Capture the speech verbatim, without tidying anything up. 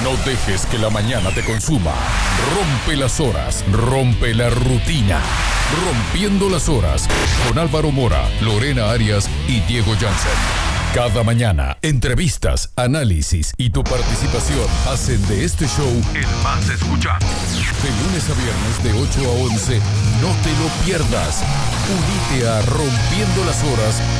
No dejes que la mañana te consuma. Rompe las horas, rompe la rutina. Rompiendo las horas con Álvaro Mora, Lorena Arias y Diego Jansen. Cada mañana, entrevistas, análisis y tu participación hacen de este show el más escuchado. De lunes a viernes de ocho a once, no te lo pierdas. Unite a Rompiendo las Horas